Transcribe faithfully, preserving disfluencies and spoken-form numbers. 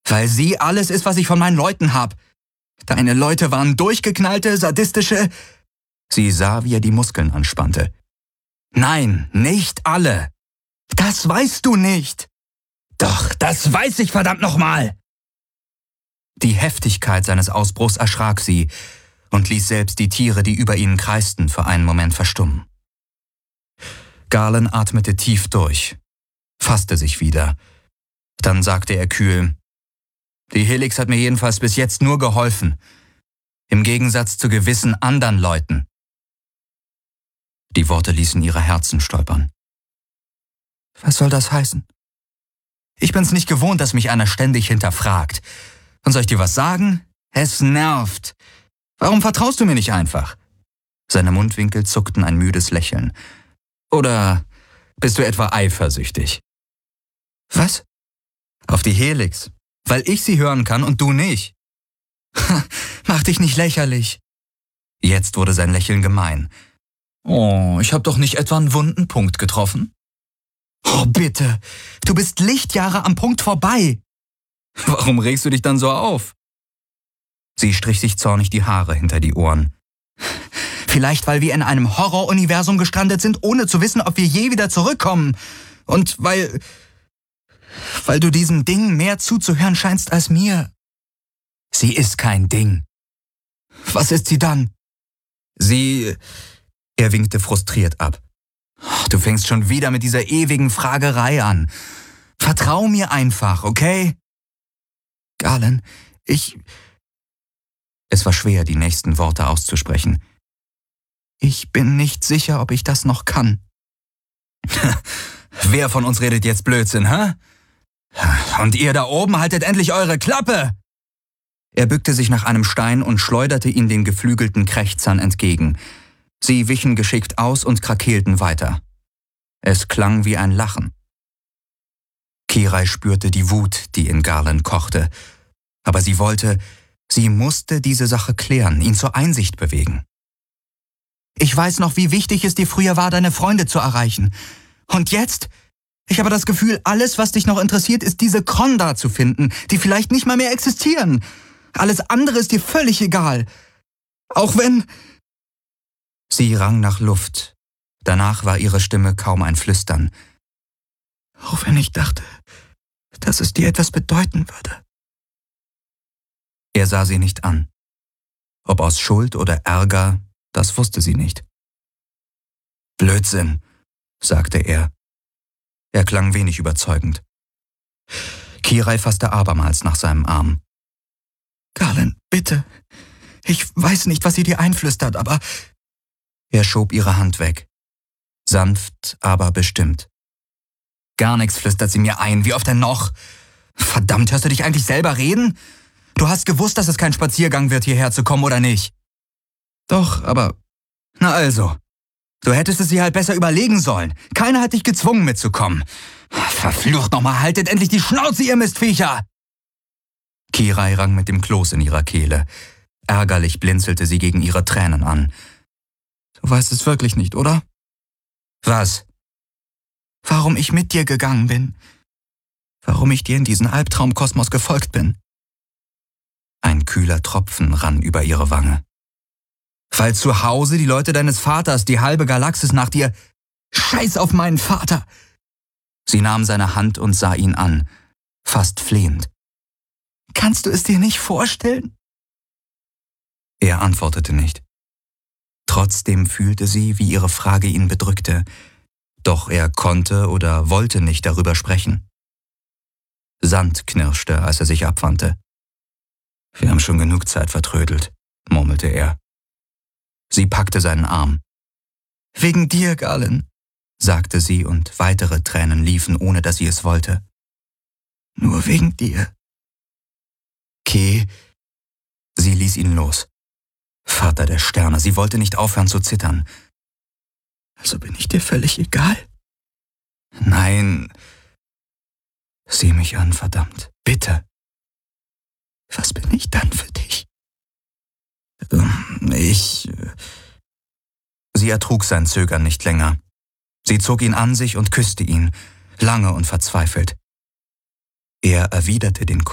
Weil sie alles ist, was ich von meinen Leuten hab. Deine Leute waren durchgeknallte, sadistische... Sie sah, wie er die Muskeln anspannte. Nein, nicht alle. Das weißt du nicht. Doch, das weiß ich verdammt nochmal. Die Heftigkeit seines Ausbruchs erschrak sie und ließ selbst die Tiere, die über ihnen kreisten, für einen Moment verstummen. Garland atmete tief durch, fasste sich wieder. Dann sagte er kühl, die Helix hat mir jedenfalls bis jetzt nur geholfen, im Gegensatz zu gewissen anderen Leuten. Die Worte ließen ihre Herzen stolpern. Was soll das heißen? Ich bin's nicht gewohnt, dass mich einer ständig hinterfragt. Und soll ich dir was sagen? Es nervt. Warum vertraust du mir nicht einfach? Seine Mundwinkel zuckten ein müdes Lächeln. Oder bist du etwa eifersüchtig? Was? Auf die Helix. Weil ich sie hören kann und du nicht. Mach dich nicht lächerlich. Jetzt wurde sein Lächeln gemein. Oh, ich hab doch nicht etwa einen wunden Punkt getroffen? Oh, bitte. Du bist Lichtjahre am Punkt vorbei. Warum regst du dich dann so auf? Sie strich sich zornig die Haare hinter die Ohren. Vielleicht, weil wir in einem Horroruniversum gestrandet sind, ohne zu wissen, ob wir je wieder zurückkommen. Und weil... weil du diesem Ding mehr zuzuhören scheinst als mir. Sie ist kein Ding. Was ist sie dann? Sie... Er winkte frustriert ab. Du fängst schon wieder mit dieser ewigen Fragerei an. Vertrau mir einfach, okay? Garland, ich... Es war schwer, die nächsten Worte auszusprechen. Ich bin nicht sicher, ob ich das noch kann. Wer von uns redet jetzt Blödsinn, hä? Und ihr da oben haltet endlich eure Klappe! Er bückte sich nach einem Stein und schleuderte ihn den geflügelten Krächzern entgegen. Sie wichen geschickt aus und krakeelten weiter. Es klang wie ein Lachen. Kirai spürte die Wut, die in Garland kochte. Aber sie wollte, sie musste diese Sache klären, ihn zur Einsicht bewegen. Ich weiß noch, wie wichtig es dir früher war, deine Freunde zu erreichen. Und jetzt? Ich habe das Gefühl, alles, was dich noch interessiert, ist diese Kronda zu finden, die vielleicht nicht mal mehr existieren. Alles andere ist dir völlig egal. Auch wenn... Sie rang nach Luft. Danach war ihre Stimme kaum ein Flüstern. Auch wenn ich dachte, dass es dir etwas bedeuten würde. Er sah sie nicht an. Ob aus Schuld oder Ärger, das wusste sie nicht. Blödsinn, sagte er. Er klang wenig überzeugend. Kirai fasste abermals nach seinem Arm. Garland, bitte. Ich weiß nicht, was sie dir einflüstert, aber... Er schob ihre Hand weg. Sanft, aber bestimmt. Gar nichts flüstert sie mir ein. Wie oft denn noch? Verdammt, hörst du dich eigentlich selber reden? Du hast gewusst, dass es kein Spaziergang wird, hierher zu kommen, oder nicht? Doch, aber... Na also. Du hättest es dir halt besser überlegen sollen. Keiner hat dich gezwungen mitzukommen. Verflucht nochmal, haltet endlich die Schnauze, ihr Mistviecher! Kirai rang mit dem Kloß in ihrer Kehle. Ärgerlich blinzelte sie gegen ihre Tränen an. Du weißt es wirklich nicht, oder? Was? Warum ich mit dir gegangen bin. Warum ich dir in diesen Albtraumkosmos gefolgt bin. Ein kühler Tropfen rann über ihre Wange. Weil zu Hause die Leute deines Vaters, die halbe Galaxis nach dir... Scheiß auf meinen Vater! Sie nahm seine Hand und sah ihn an, fast flehend. Kannst du es dir nicht vorstellen? Er antwortete nicht. Trotzdem fühlte sie, wie ihre Frage ihn bedrückte. Doch er konnte oder wollte nicht darüber sprechen. Sand knirschte, als er sich abwandte. Wir haben schon genug Zeit vertrödelt, murmelte er. Sie packte seinen Arm. Wegen dir, Garland, sagte sie, und weitere Tränen liefen, ohne dass sie es wollte. Nur wegen dir. Ke, sie ließ ihn los. Vater der Sterne, sie wollte nicht aufhören zu zittern. Also bin ich dir völlig egal? Nein. Sieh mich an, verdammt. Bitte. Was bin ich dann für dich? Ich... Sie ertrug sein Zögern nicht länger. Sie zog ihn an sich und küsste ihn, lange und verzweifelt. Er erwiderte den Kuss.